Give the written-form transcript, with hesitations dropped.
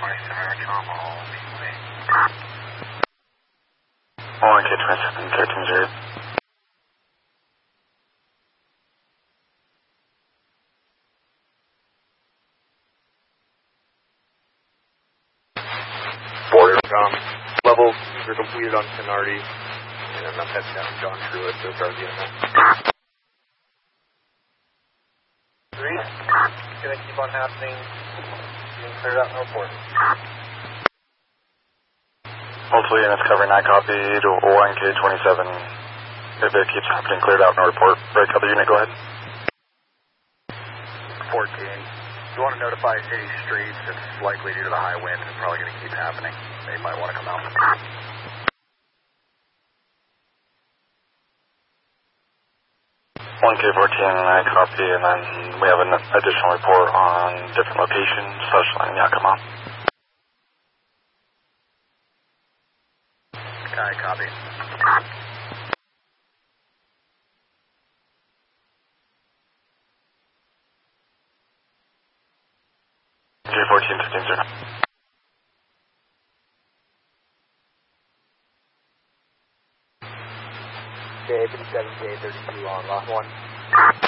K27, 13-0. Levels are completed on Tenardi, and I'm heading down John Truitt to start the animal. 3, gonna keep on happening, being cleared out and report. Multiple units covering, I copied, 1K27. If it keeps happening, cleared out, no report. Break other unit, go ahead. 14. You want to notify City Streets, it's likely due to the high winds, it's probably going to keep happening. They might want to come out. 1K14, I copy, and then we have an additional report on different locations. Social line, yeah, come on. I copy. J14, 15-0. J57, J32 on lot 1.